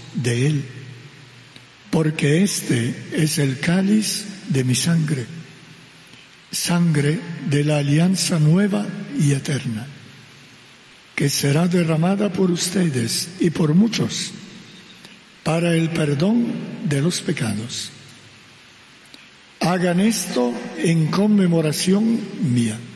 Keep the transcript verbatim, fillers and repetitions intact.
de él, porque este es el cáliz de mi sangre, sangre de la alianza nueva y eterna, que será derramada por ustedes y por muchos para el perdón de los pecados. Hagan esto en conmemoración mía.